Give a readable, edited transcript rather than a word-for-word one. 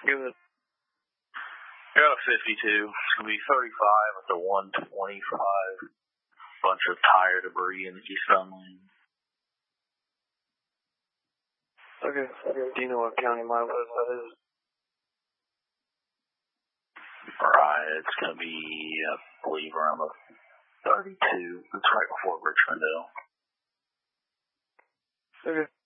Good. Got a 52. It's going to be 35 at the 125. Bunch of tire debris in the eastbound lane. Okay. Do you know what county mile that is? Right, it's going to be, I believe, around the 32. It's right before Richmond Hill. Okay.